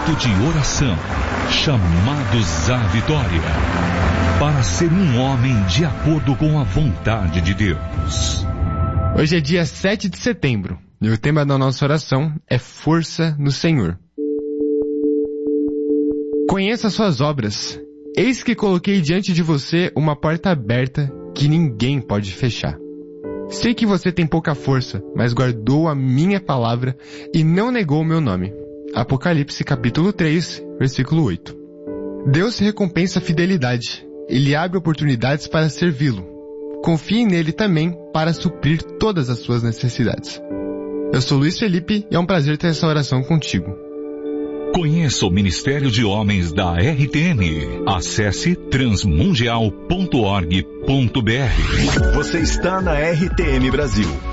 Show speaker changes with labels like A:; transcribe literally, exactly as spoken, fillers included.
A: Momento de oração. Chamados à vitória. Para ser um homem de acordo com a vontade de Deus.
B: Hoje é dia sete de setembro e o tema da nossa oração é Força no Senhor. Conheça suas obras. Eis que coloquei diante de você uma porta aberta que ninguém pode fechar. Sei que você tem pouca força, mas guardou a minha palavra e não negou o meu nome. Apocalipse capítulo três, versículo oito. Deus recompensa a fidelidade. Ele abre oportunidades para servi-lo. Confie nele também para suprir todas as suas necessidades. Eu sou Luiz Felipe e é um prazer ter essa oração contigo.
A: Conheça o Ministério de Homens da R T M. Acesse transmundial ponto org ponto br.
C: Você está na R T M Brasil.